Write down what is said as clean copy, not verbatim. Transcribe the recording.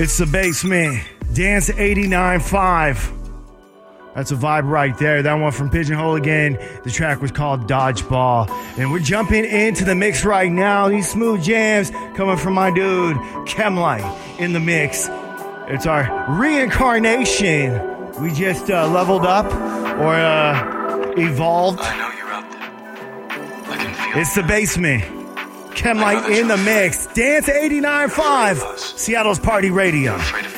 It's the basement. Dance 89.5. That's a vibe right there. That one from Pigeonhole again. The track was called Dodgeball. And we're jumping into the mix right now. These smooth jams coming from my dude, Chemlight, in the mix. It's our reincarnation. We just leveled up or evolved. I know you're out there. I can feel It's the basement. Chemlight in the mix. Dance 89.5. Seattle's Party Radio. afraid of